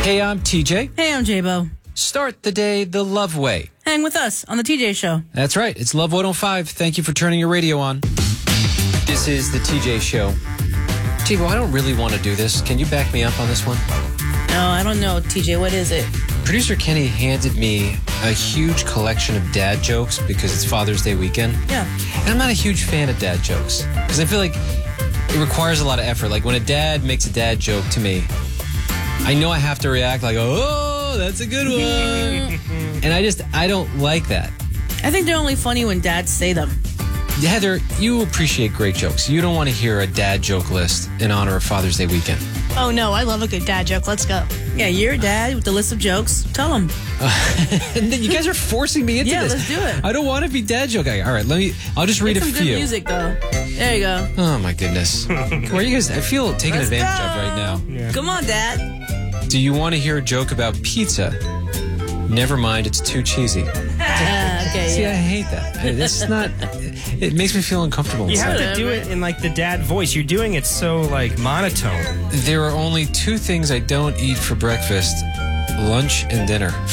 Hey, I'm TJ. Hey, I'm J-Bo. Start the day the love way. Hang with us on the TJ Show. That's right. It's Love 105. Thank you for turning your radio on. This is the TJ Show. J-Bo, I don't really want to do this. Can you back me up on this one? No, I don't know, TJ. What is it? Producer Kenny handed me a huge collection of dad jokes because it's Father's Day weekend. Yeah. And I'm not a huge fan of dad jokes because I feel like it requires a lot of effort. Like when a dad makes a dad joke to me, I know I have to react like, oh, that's a good one. And I don't like that. I think they're only funny when dads say them. Heather, you appreciate great jokes. You don't want to hear a dad joke list in honor of Father's Day weekend. Oh, no, I love a good dad joke. Let's go. Yeah, you're a dad with the list of jokes. Tell them. And then you guys are forcing me into Yeah, this. let's do it. I don't want to be dad joke guy. All right, I'll just read Make a some few. good music, though. There you go. Oh, my goodness. Where are you guys? I feel taken Let's advantage go. of right now. Yeah. Come on, Dad. Do you want to hear a joke about pizza? Never mind, it's too cheesy. Okay, See, yeah. I hate that. This is not. It makes me feel uncomfortable. You inside. have to do it in like the dad voice. You're doing it so like monotone. There are only two things I don't eat for breakfast: lunch and dinner. You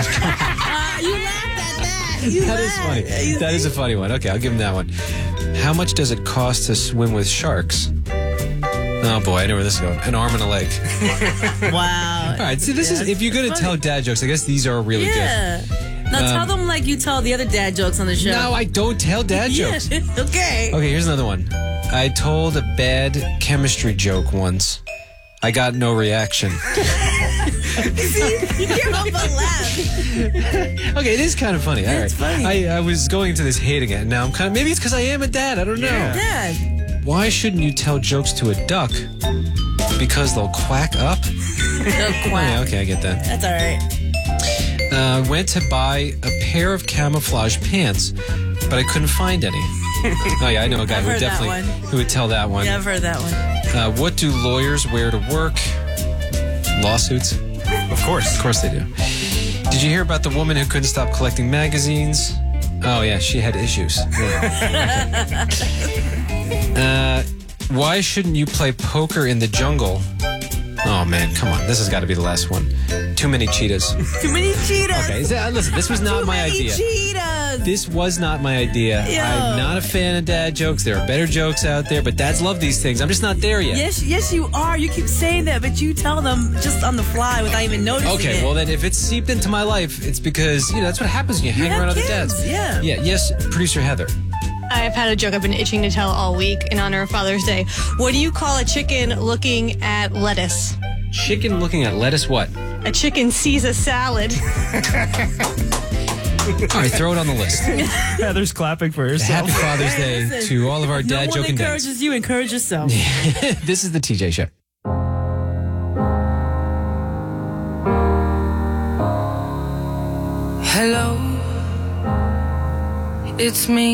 laughed at that. That is funny. That is a funny one. Okay, I'll give him that one. How much does it cost to swim with sharks? Oh boy, I know where this is going. An arm and a leg. Wow. All right, see, this is if you're going to tell dad jokes, I guess these are really Yeah. Now tell them like you tell the other dad jokes on the show. good. No, I don't tell dad jokes. Yeah. Okay. Okay, here's another one. I told a bad chemistry joke once. I got no reaction. See, you can't help but laugh. Okay, it is kind of funny. All right. It's funny. I was going into this hating it, and now I'm kind of, maybe it's because I am a dad. I don't know. Yeah. Dad. Why shouldn't you tell jokes to a duck? Because they'll quack up? No Oh, quack. yeah, okay, I get that. That's all right. Went to buy a pair of camouflage pants, but I couldn't find any. Oh, yeah, I know a guy I've who heard that definitely one. who would tell that one. Yeah, I've heard that one. What do lawyers wear to work? Lawsuits? Of course. Of course they do. Did you hear about the woman who couldn't stop collecting magazines? Oh, yeah, she had issues. Yeah. Why shouldn't you play poker in the jungle? Oh, man, come on. This has got to be the last one. Too many cheetahs. Too many cheetahs. Okay, listen, this was not my idea. Cheetahs. This was not my idea. Yo. I'm not a fan of dad jokes. There are better jokes out there, but dads love these things. I'm just not there yet. Yes, you are. You keep saying that, but you tell them just on the fly without even noticing Okay, it. well then if it's seeped into my life, it's because, that's what happens when you hang have around other kids, dads. yeah. Yeah, yes, producer Heather. I've had a joke I've been itching to tell all week in honor of Father's Day. What do you call a chicken looking at lettuce? Chicken looking at lettuce what? A chicken sees a salad. All right, throw it on the list. Heather's clapping for herself. Happy Father's Day Listen, to all of our no dad one joking dads. encourages you, encourage yourself. This is the TJ Show. Hello, it's me.